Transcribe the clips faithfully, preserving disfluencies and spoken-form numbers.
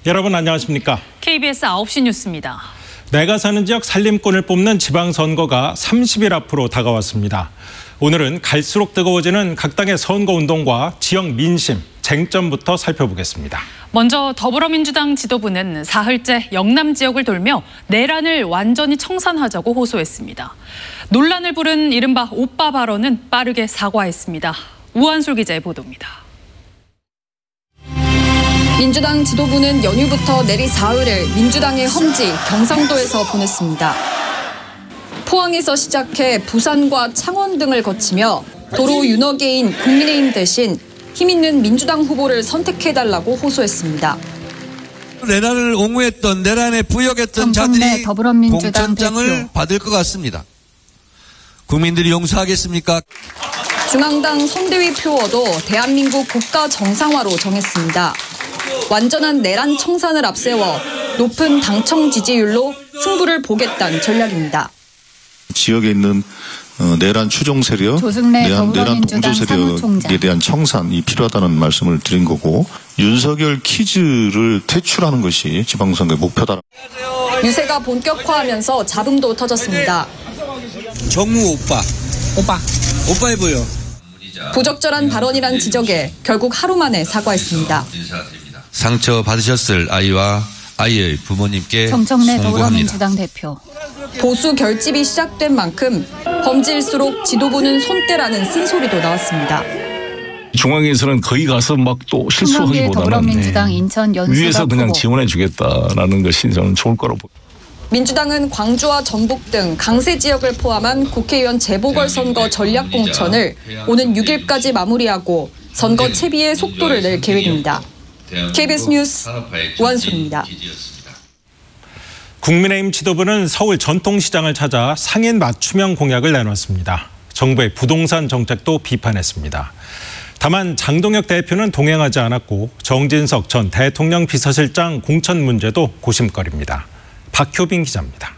여러분 안녕하십니까? 케이비에스 아홉 시 뉴스입니다. 내가 사는 지역 살림꾼을 뽑는 지방선거가 삼십 일 앞으로 다가왔습니다. 오늘은 갈수록 뜨거워지는 각 당의 선거운동과 지역 민심, 쟁점부터 살펴보겠습니다. 먼저 더불어민주당 지도부는 사흘째 영남 지역을 돌며 내란을 완전히 청산하자고 호소했습니다. 논란을 부른 이른바 오빠 발언은 빠르게 사과했습니다. 우한솔 기자의 보도입니다. 민주당 지도부는 연휴부터 내리 사흘을 민주당의 험지 경상도에서 보냈습니다. 포항에서 시작해 부산과 창원 등을 거치며 도로 윤허계인 국민의힘 대신 힘있는 민주당 후보를 선택해달라고 호소했습니다. 내란을 옹호했던 내란에 부역했던 자들이 공천장을 대표. 받을 것 같습니다. 국민들이 용서하겠습니까? 중앙당 선대위 표어도 대한민국 국가 정상화로 정했습니다. 완전한 내란 청산을 앞세워 높은 당청 지지율로 승부를 보겠다는 전략입니다. 지역에 있는 내란 추종 세력, 내란, 내란 동조 세력에 대한 청산이 필요하다는 말씀을 드린 거고, 윤석열 키즈를 퇴출하는 것이 지방선거의 목표다. 유세가 본격화하면서 잡음도 터졌습니다. 정무 오빠, 오빠, 오빠해 보여. 부적절한 발언이란 지적에 결국 하루 만에 사과했습니다. 상처 받으셨을 아이와 아이의 부모님께 정청래 송구합니다. 더불어민주당 대표. 보수 결집이 시작된 만큼 험질수록 지도부는 손대라는 쓴소리도 나왔습니다. 중앙에서는 거기 가서 막 또 실수하기보다는 더불어민주당 인천 위에서 그냥 후보. 지원해 주겠다라는 것이 저는 좋을 거라고 봅니다. 민주당은 광주와 전북 등 강세 지역을 포함한 국회의원 재보궐선거 전략 공천을 오는 육 일까지 마무리하고 선거 채비에 속도를 낼 계획입니다. 케이비에스 뉴스 우한솔입니다. 국민의힘 지도부는 서울 전통시장을 찾아 상인 맞춤형 공약을 내놨습니다. 정부의 부동산 정책도 비판했습니다. 다만 장동혁 대표는 동행하지 않았고 정진석 전 대통령 비서실장 공천 문제도 고심거리입니다. 박효빈 기자입니다.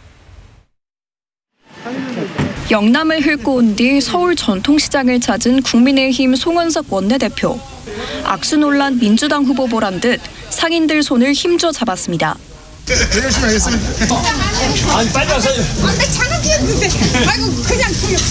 영남을 훑고 온 뒤 서울 전통시장을 찾은 국민의힘 송원석 원내대표. 악수 논란 민주당 후보 보란 듯 상인들 손을 힘줘 잡았습니다. 열심히 하겠습니다. 아니 빨리 와서요. 나 차가 피었는데. 아이고 그냥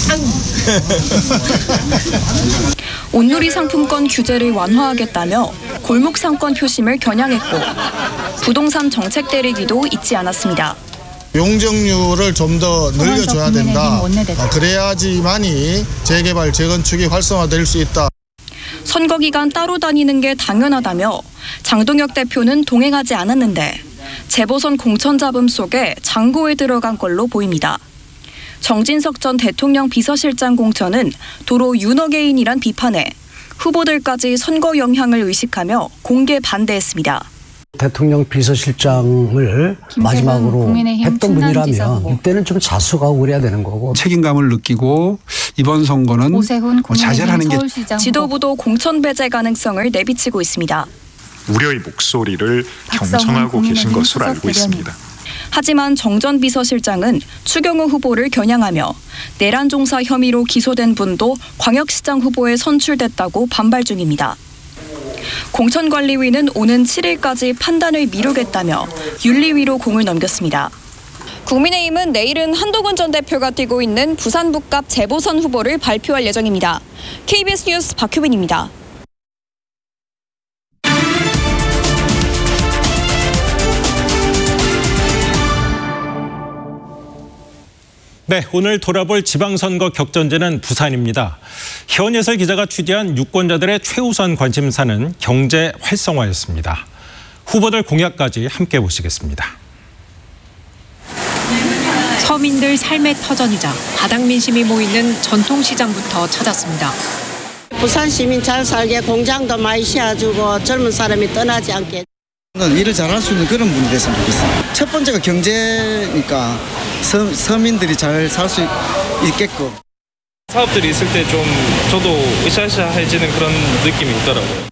그냥. 온누리 상품권 규제를 완화하겠다며 골목 상권 표심을 겨냥했고 부동산 정책 대리기도 잊지 않았습니다. 용적률을 좀 더 늘려줘야 된다. 그래야지만이 재개발, 재건축이 활성화될 수 있다. 선거 기간 따로 다니는 게 당연하다며 장동혁 대표는 동행하지 않았는데 재보선 공천 잡음 속에 장고에 들어간 걸로 보입니다. 정진석 전 대통령 비서실장 공천은 도로 윤허개인이란 비판에 후보들까지 선거 영향을 의식하며 공개 반대했습니다. 대통령 비서실장을 마지막으로 했던 분이라면 이때는 좀 자수하고 그래야 되는 거고. 책임감을 느끼고 이번 선거는 뭐 자제하는 게. 지도부도 공천 배제 가능성을 내비치고 있습니다. 우려의 목소리를 경청하고 계신 것으로 알고 있습니다. 하지만 정 전 비서실장은 추경호 후보를 겨냥하며 내란 종사 혐의로 기소된 분도 광역시장 후보에 선출됐다고 반발 중입니다. 공천관리위는 오는 칠 일까지 판단을 미루겠다며 윤리위로 공을 넘겼습니다. 국민의힘은 내일은 한동훈 전 대표가 뛰고 있는 부산 북갑 재보선 후보를 발표할 예정입니다. 케이비에스 뉴스 박효빈입니다. 네, 오늘 돌아볼 지방선거 격전지는 부산입니다. 현예설 기자가 취재한 유권자들의 최우선 관심사는 경제 활성화였습니다. 후보들 공약까지 함께 보시겠습니다. 서민들 삶의 터전이자 바닥 민심이 모이는 전통시장부터 찾았습니다. 부산 시민 잘 살게 공장도 많이 씌워주고 젊은 사람이 떠나지 않게. 일을 잘할 수 있는 그런 분이 됐으면 좋겠어요. 첫 번째가 경제니까 서, 서민들이 잘 살 수 있게끔. 사업들이 있을 때 좀 저도 으쌰으쌰해지는 그런 느낌이 있더라고요.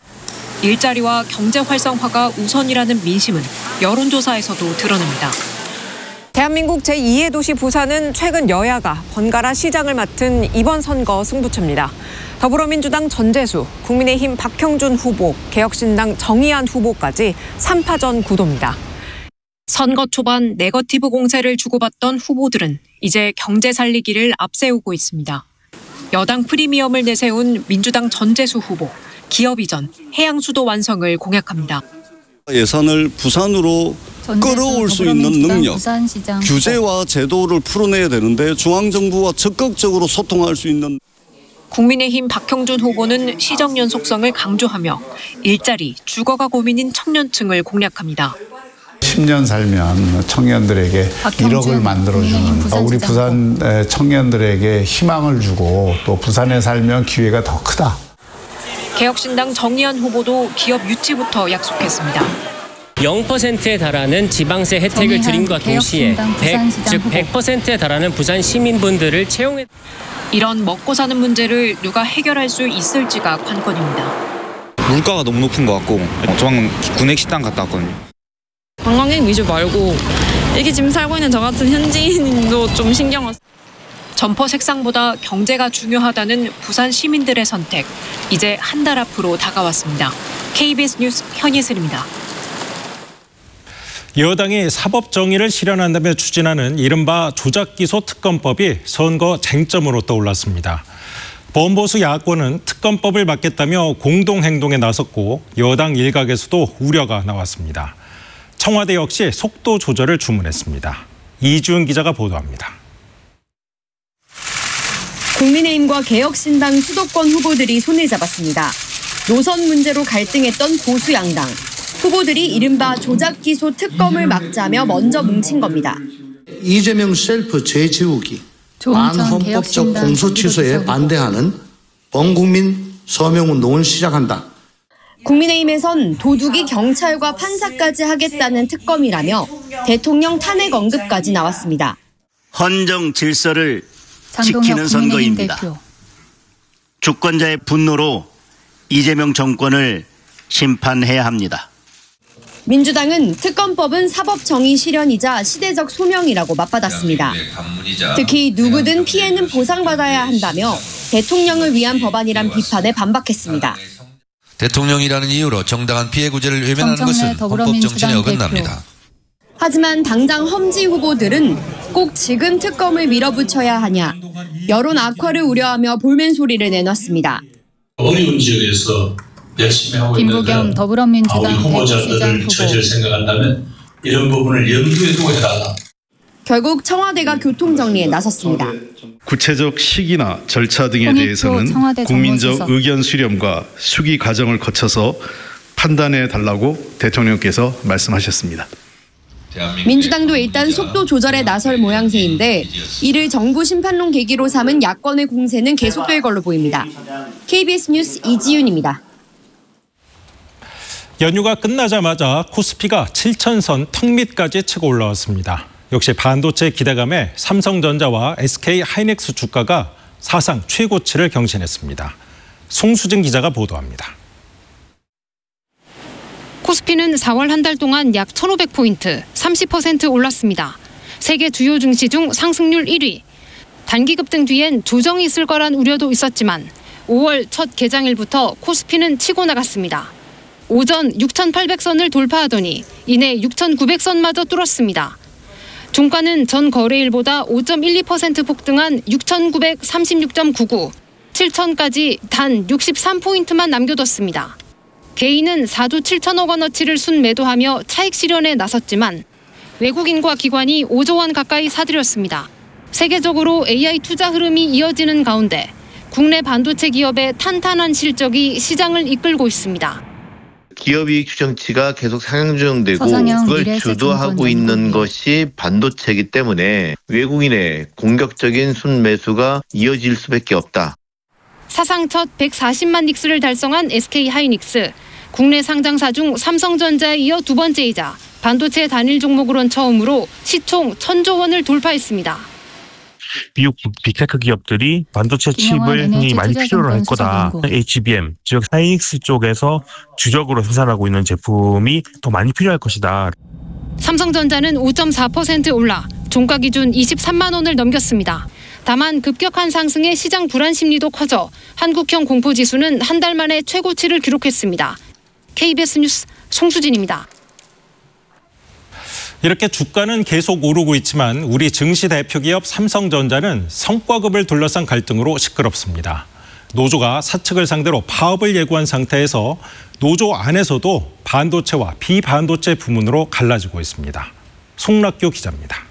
일자리와 경제 활성화가 우선이라는 민심은 여론조사에서도 드러납니다. 대한민국 제이의 도시 부산은 최근 여야가 번갈아 시장을 맡은 이번 선거 승부처입니다. 더불어민주당 전재수, 국민의힘 박형준 후보, 개혁신당 정의안 후보까지 삼 파전 구도입니다. 선거 초반 네거티브 공세를 주고받던 후보들은 이제 경제 살리기를 앞세우고 있습니다. 여당 프리미엄을 내세운 민주당 전재수 후보, 기업 이전, 해양 수도 완성을 공약합니다. 예산을 부산으로 끌어올 수 있는 능력, 규제와 제도를 풀어내야 되는데 중앙정부와 적극적으로 소통할 수 있는. 국민의힘 박형준 후보는 시정 연속성을 강조하며 일자리, 주거가 고민인 청년층을 공략합니다. 십 년 살면 청년들에게 일억을 만들어주는, 우리 부산 청년들에게 희망을 주고 또 부산에 살면 기회가 더 크다. 개혁신당 정의안 후보도 기업 유치부터 약속했습니다. 영 퍼센트에 달하는 지방세 혜택을 드림과 동시에 백, 즉 백 퍼센트에 달하는 부산 시민분들을 채용해. 이런 먹고 사는 문제를 누가 해결할 수 있을지가 관건입니다. 물가가 너무 높은 것 같고 저방 구내식당 갔다 왔거든요. 관광객 위주 말고 이게 지금 살고 있는 저 같은 현지인도 좀 신경 써. 점퍼 색상보다 경제가 중요하다는 부산 시민들의 선택. 이제 한 달 앞으로 다가왔습니다. 케이비에스 뉴스 현예슬입니다. 여당이 사법 정의를 실현한다며 추진하는 이른바 조작기소 특검법이 선거 쟁점으로 떠올랐습니다. 범보수 야권은 특검법을 막겠다며 공동행동에 나섰고 여당 일각에서도 우려가 나왔습니다. 청와대 역시 속도 조절을 주문했습니다. 이주은 기자가 보도합니다. 국민의힘과 개혁신당 수도권 후보들이 손을 잡았습니다. 노선 문제로 갈등했던 보수 양당. 후보들이 이른바 조작기소 특검을 막자며 먼저 뭉친 겁니다. 이재명 셀프 재지우기, 반헌법적 공소취소에 반대하는 범국민 서명운동을 시작한다. 국민의힘에선 도둑이 경찰과 판사까지 하겠다는 특검이라며 대통령 탄핵 언급까지 나왔습니다. 헌정 질서를 지키는 선거입니다. 대표. 주권자의 분노로 이재명 정권을 심판해야 합니다. 민주당은 특검법은 사법 정의 실현이자 시대적 소명이라고 맞받았습니다. 특히 누구든 피해는 보상받아야 한다며 대통령을 위한 법안이란 비판에 반박했습니다. 대통령이라는 이유로 정당한 피해 구제를 외면하는 것은 헌법 정신에 어긋납니다. 하지만 당장 험지 후보들은 꼭 지금 특검을 밀어붙여야 하냐, 여론 악화를 우려하며 볼멘 소리를 내놨습니다. 어려운 지역에서 열심히 하고 있는데 더불어민주당 우리 후보자들을 처지를 생각한다면 이런 부분을 염두에 두고 해달라. 결국 청와대가 교통정리에 나섰습니다. 구체적 시기나 절차 등에 대해서는 국민적 의견 수렴과 수기 과정을 거쳐서 판단해 달라고 대통령께서 말씀하셨습니다. 민주당도 일단 속도 조절에 나설 모양새인데 이를 정부 심판론 계기로 삼은 야권의 공세는 계속될 걸로 보입니다. 케이비에스 뉴스 이지윤입니다. 연휴가 끝나자마자 코스피가 칠천선 턱 밑까지 치고 올라왔습니다. 역시 반도체 기대감에 삼성전자와 에스케이하이닉스 주가가 사상 최고치를 경신했습니다. 송수진 기자가 보도합니다. 코스피는 사월 한 달 동안 약 천오백 포인트, 삼십 퍼센트 올랐습니다. 세계 주요 증시 중 상승률 일 위. 단기 급등 뒤엔 조정이 있을 거란 우려도 있었지만 오월 첫 개장일부터 코스피는 치고 나갔습니다. 오전 육천팔백 선을 돌파하더니 이내 육천구백 선마저 뚫었습니다. 종가는 전 거래일보다 오 점 일이 퍼센트 폭등한 육천구백삼십육 점 구구, 칠천까지 단 육십삼 포인트만 남겨뒀습니다. 개인은 사조 칠천억 원어치를 순매도하며 차익 실현에 나섰지만 외국인과 기관이 오조 원 가까이 사들였습니다. 세계적으로 에이아이 투자 흐름이 이어지는 가운데 국내 반도체 기업의 탄탄한 실적이 시장을 이끌고 있습니다. 기업이익 추정치가 계속 상향조정되고 그걸 주도하고 있는 것이 반도체이기 때문에 외국인의 공격적인 순매수가 이어질 수밖에 없다. 사상 첫 백사십만 닉스를 달성한 에스케이하이닉스. 국내 상장사 중 삼성전자에 이어 두 번째이자 반도체 단일 종목으론 처음으로 시총 천조 원을 돌파했습니다. 미국 빅테크 기업들이 반도체 칩을 흔히 많이 필요로 할 거다. 에이치비엠, 즉 하이닉스 쪽에서 주력으로 생산하고 있는 제품이 더 많이 필요할 것이다. 삼성전자는 오 점 사 퍼센트 올라 종가 기준 이십삼만 원을 넘겼습니다. 다만 급격한 상승에 시장 불안 심리도 커져 한국형 공포지수는 한 달 만에 최고치를 기록했습니다. 케이비에스 뉴스 송수진입니다. 이렇게 주가는 계속 오르고 있지만 우리 증시 대표 기업 삼성전자는 성과급을 둘러싼 갈등으로 시끄럽습니다. 노조가 사측을 상대로 파업을 예고한 상태에서 노조 안에서도 반도체와 비반도체 부문으로 갈라지고 있습니다. 송락교 기자입니다.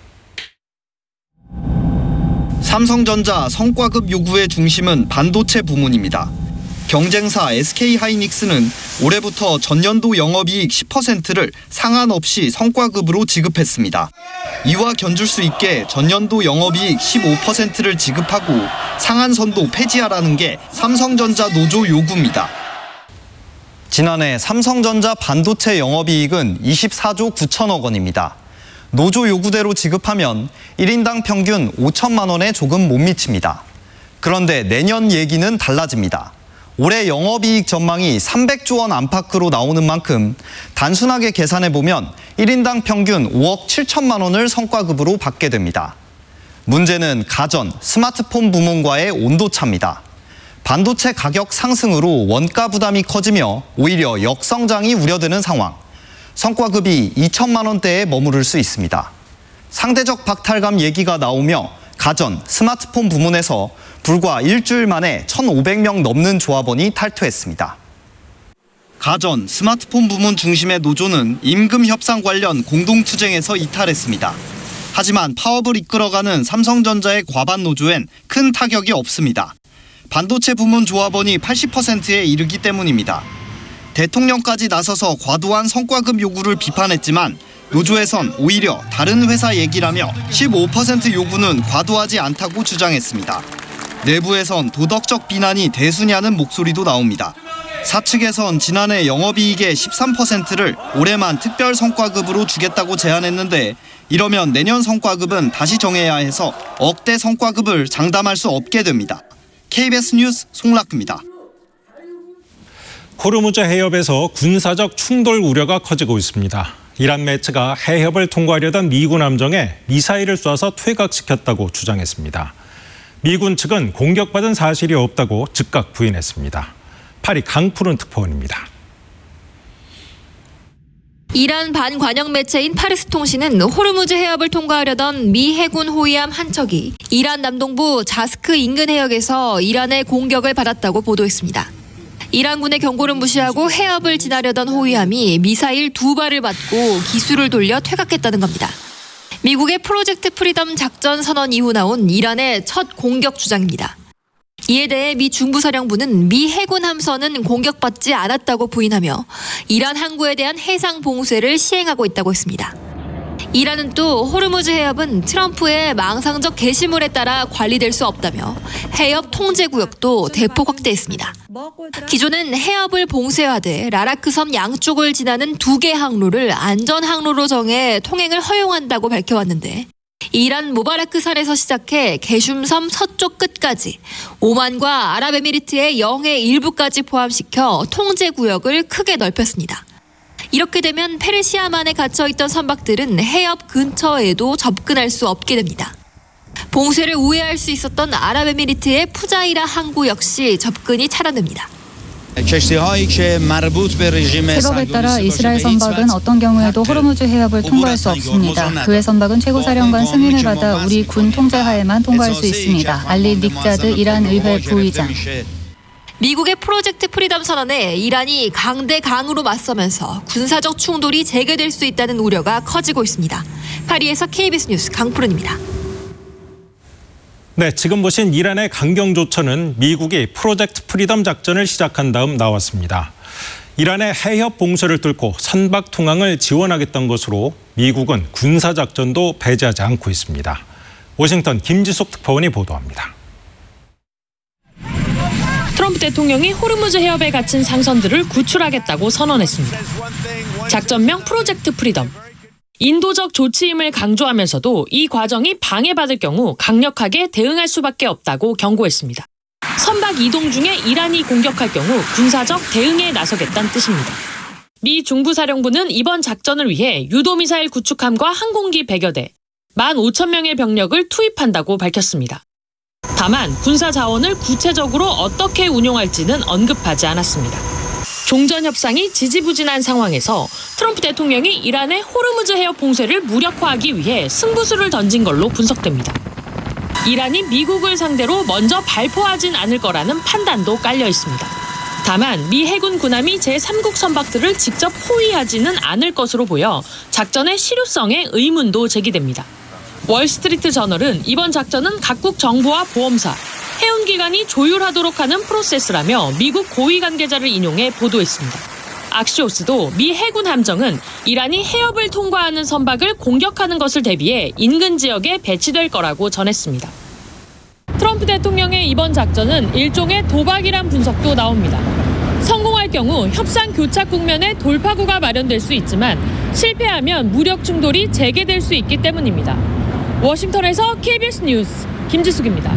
삼성전자 성과급 요구의 중심은 반도체 부문입니다. 경쟁사 에스케이하이닉스는 올해부터 전년도 영업이익 십 퍼센트를 상한 없이 성과급으로 지급했습니다. 이와 견줄 수 있게 전년도 영업이익 십오 퍼센트를 지급하고 상한선도 폐지하라는 게 삼성전자 노조 요구입니다. 지난해 삼성전자 반도체 영업이익은 이십사조 구천억 원입니다. 노조 요구대로 지급하면 일 인당 평균 오천만 원에 조금 못 미칩니다. 그런데 내년 얘기는 달라집니다. 올해 영업이익 전망이 삼백조 원 안팎으로 나오는 만큼 단순하게 계산해보면 일 인당 평균 오억 칠천만 원을 성과급으로 받게 됩니다. 문제는 가전, 스마트폰 부문과의 온도차입니다. 반도체 가격 상승으로 원가 부담이 커지며 오히려 역성장이 우려되는 상황. 성과급이 이천만 원대에 머무를 수 있습니다. 상대적 박탈감 얘기가 나오며 가전, 스마트폰 부문에서 불과 일주일 만에 천오백 명 넘는 조합원이 탈퇴했습니다. 가전, 스마트폰 부문 중심의 노조는 임금 협상 관련 공동투쟁에서 이탈했습니다. 하지만 파업을 이끌어가는 삼성전자의 과반 노조엔 큰 타격이 없습니다. 반도체 부문 조합원이 팔십 퍼센트에 이르기 때문입니다. 대통령까지 나서서 과도한 성과급 요구를 비판했지만 노조에선 오히려 다른 회사 얘기라며 십오 퍼센트 요구는 과도하지 않다고 주장했습니다. 내부에선 도덕적 비난이 대수냐는 목소리도 나옵니다. 사측에선 지난해 영업이익의 십삼 퍼센트를 올해만 특별 성과급으로 주겠다고 제안했는데 이러면 내년 성과급은 다시 정해야 해서 억대 성과급을 장담할 수 없게 됩니다. 케이비에스 뉴스 송락규입니다. 호르무즈 해협에서 군사적 충돌 우려가 커지고 있습니다. 이란 매체가 해협을 통과하려던 미군 함정에 미사일을 쏴서 퇴각시켰다고 주장했습니다. 미군 측은 공격받은 사실이 없다고 즉각 부인했습니다. 파리 강푸른 특파원입니다. 이란 반관영 매체인 파르스 통신은 호르무즈 해협을 통과하려던 미 해군 호위함 한 척이 이란 남동부 자스크 인근 해역에서 이란의 공격을 받았다고 보도했습니다. 이란군의 경고를 무시하고 해협을 지나려던 호위함이 미사일 두 발을 맞고 기수를 돌려 퇴각했다는 겁니다. 미국의 프로젝트 프리덤 작전 선언 이후 나온 이란의 첫 공격 주장입니다. 이에 대해 미 중부사령부는 미 해군 함선은 공격받지 않았다고 부인하며 이란 항구에 대한 해상 봉쇄를 시행하고 있다고 했습니다. 이란은 또 호르무즈 해협은 트럼프의 망상적 게시물에 따라 관리될 수 없다며 해협 통제 구역도 대폭 확대했습니다. 기존은 해협을 봉쇄하되 라라크 섬 양쪽을 지나는 두 개 항로를 안전 항로로 정해 통행을 허용한다고 밝혀왔는데 이란 모바라크산에서 시작해 게슘섬 서쪽 끝까지 오만과 아랍에미리트의 영해 일부까지 포함시켜 통제 구역을 크게 넓혔습니다. 이렇게 되면 페르시아만에 갇혀있던 선박들은 해협 근처에도 접근할 수 없게 됩니다. 봉쇄를 우회할 수 있었던 아랍에미리트의 푸자이라 항구 역시 접근이 차단됩니다. 제법에 따라 이스라엘 선박은 어떤 경우에도 호르무즈 해협을 통과할 수 없습니다. 그의 선박은 최고사령관 승인을 받아 우리 군 통제하에만 통과할 수 있습니다. 알리 닉자드 이란 의회 부의장. 미국의 프로젝트 프리덤 선언에 이란이 강대강으로 맞서면서 군사적 충돌이 재개될 수 있다는 우려가 커지고 있습니다. 파리에서 케이비에스 뉴스 강푸른입니다. 네, 지금 보신 이란의 강경 조처는 미국이 프로젝트 프리덤 작전을 시작한 다음 나왔습니다. 이란의 해협 봉쇄를 뚫고 선박 통항을 지원하겠다는 것으로 미국은 군사작전도 배제하지 않고 있습니다. 워싱턴 김지숙 특파원이 보도합니다. 트럼프 대통령이 호르무즈 해협에 갇힌 상선들을 구출하겠다고 선언했습니다. 작전명 프로젝트 프리덤. 인도적 조치임을 강조하면서도 이 과정이 방해받을 경우 강력하게 대응할 수밖에 없다고 경고했습니다. 선박 이동 중에 이란이 공격할 경우 군사적 대응에 나서겠다는 뜻입니다. 미 중부사령부는 이번 작전을 위해 유도미사일 구축함과 항공기 백여 대, 만 오천 명의 병력을 투입한다고 밝혔습니다. 다만 군사 자원을 구체적으로 어떻게 운용할지는 언급하지 않았습니다. 종전 협상이 지지부진한 상황에서 트럼프 대통령이 이란의 호르무즈 해협 봉쇄를 무력화하기 위해 승부수를 던진 걸로 분석됩니다. 이란이 미국을 상대로 먼저 발포하진 않을 거라는 판단도 깔려 있습니다. 다만 미 해군 군함이 제삼국 선박들을 직접 호위하지는 않을 것으로 보여 작전의 실효성에 의문도 제기됩니다. 월스트리트 저널은 이번 작전은 각국 정부와 보험사, 해운기관이 조율하도록 하는 프로세스라며 미국 고위 관계자를 인용해 보도했습니다. 악시오스도 미 해군 함정은 이란이 해협을 통과하는 선박을 공격하는 것을 대비해 인근 지역에 배치될 거라고 전했습니다. 트럼프 대통령의 이번 작전은 일종의 도박이란 분석도 나옵니다. 성공할 경우 협상 교착 국면에 돌파구가 마련될 수 있지만 실패하면 무력 충돌이 재개될 수 있기 때문입니다. 워싱턴에서 케이비에스 뉴스 김지숙입니다.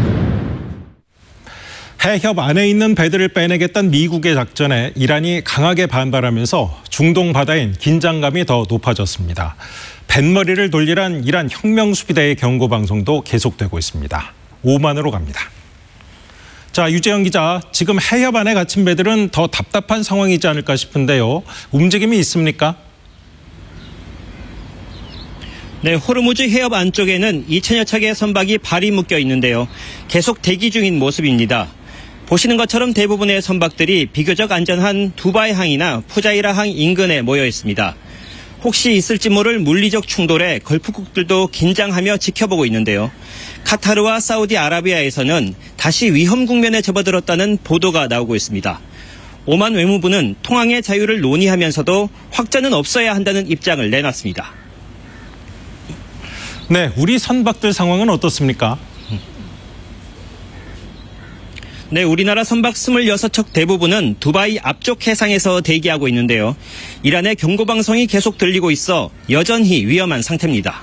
해협 안에 있는 배들을 빼내겠다는 미국의 작전에 이란이 강하게 반발하면서 중동 바다엔 긴장감이 더 높아졌습니다. 뱃머리를 돌리란 이란 혁명수비대의 경고 방송도 계속되고 있습니다. 오만으로 갑니다. 자, 유재영 기자, 지금 해협 안에 갇힌 배들은 더 답답한 상황이지 않을까 싶은데요. 움직임이 있습니까? 네, 호르무즈 해협 안쪽에는 이천여 척의 선박이 발이 묶여 있는데요. 계속 대기 중인 모습입니다. 보시는 것처럼 대부분의 선박들이 비교적 안전한 두바이항이나 푸자이라항 인근에 모여 있습니다. 혹시 있을지 모를 물리적 충돌에 걸프국들도 긴장하며 지켜보고 있는데요. 카타르와 사우디아라비아에서는 다시 위험 국면에 접어들었다는 보도가 나오고 있습니다. 오만 외무부는 통항의 자유를 논의하면서도 확전은 없어야 한다는 입장을 내놨습니다. 네, 우리 선박들 상황은 어떻습니까? 네, 우리나라 선박 스물여섯 척 대부분은 두바이 앞쪽 해상에서 대기하고 있는데요. 이란의 경고 방송이 계속 들리고 있어 여전히 위험한 상태입니다.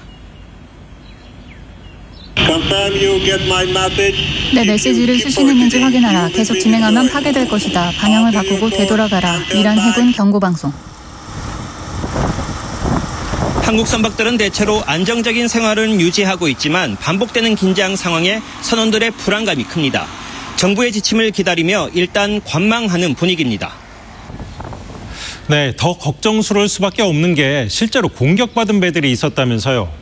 내 메시지를 수신했는지 확인하라. 계속 진행하면 파괴될 것이다. 방향을 바꾸고 되돌아가라. 이란 해군 경고 방송. 한국 선박들은 대체로 안정적인 생활을 유지하고 있지만 반복되는 긴장 상황에 선원들의 불안감이 큽니다. 정부의 지침을 기다리며 일단 관망하는 분위기입니다. 네, 더 걱정스러울 수밖에 없는 게 실제로 공격받은 배들이 있었다면서요.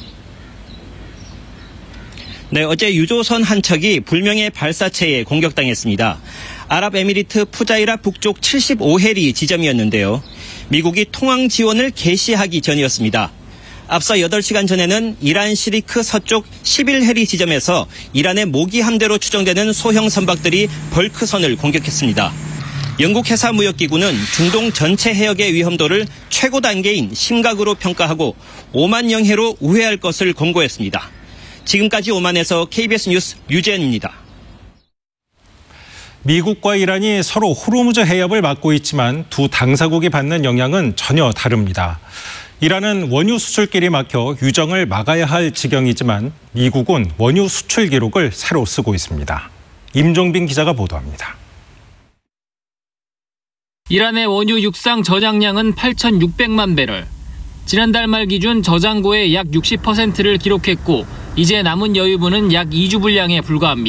네, 어제 유조선 한 척이 불명의 발사체에 공격당했습니다. 아랍에미리트 푸자이라 북쪽 칠십오 해리 지점이었는데요. 미국이 통항 지원을 개시하기 전이었습니다. 앞서 여덟 시간 전에는 이란 시리크 서쪽 십일 해리 지점에서 이란의 모기 함대로 추정되는 소형 선박들이 벌크선을 공격했습니다. 영국 해사무역기구는 중동 전체 해역의 위험도를 최고 단계인 심각으로 평가하고 오만 영해로 우회할 것을 권고했습니다. 지금까지 오만에서 케이비에스 뉴스 유재현입니다. 미국과 이란이 서로 호르무즈 해협을 막고 있지만 두 당사국이 받는 영향은 전혀 다릅니다. 이란은 원유 수출길이 막혀 유정을 막아야 할 지경이지만 미국은 원유 수출 기록을 새로 쓰고 있습니다. 임종빈 기자가 보도합니다. 이란의 원유 육상 저장량은 팔천육백만 배럴. 지난달 말 기준 저장고의 약 육십 퍼센트를 기록했고 이제 남은 여유분은 약 이 주 분량에 불과합니다.